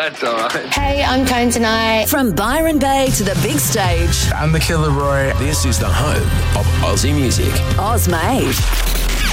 That's all right. Hey, I'm Cone Tonight. From Byron Bay to the big stage. I'm the Killer Roy. This is the home of Aussie music. Oz Made.